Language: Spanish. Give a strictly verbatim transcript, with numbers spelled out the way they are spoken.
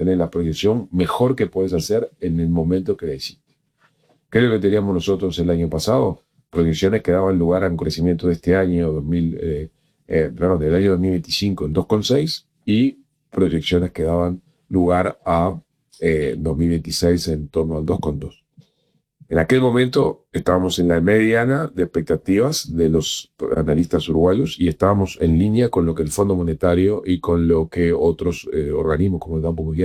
tener la proyección mejor que puedes hacer en el momento que decides. ¿Qué es lo que teníamos nosotros el año pasado? Proyecciones que daban lugar a un crecimiento de este año, dos mil, eh, eh, perdón, del año dos mil veinticinco en dos coma seis y proyecciones que daban lugar a eh, dos mil veintiséis en torno al dos coma dos. En aquel momento estábamos en la mediana de expectativas de los analistas uruguayos y estábamos en línea con lo que el Fondo Monetario y con lo que otros eh, organismos como el Banco Mundial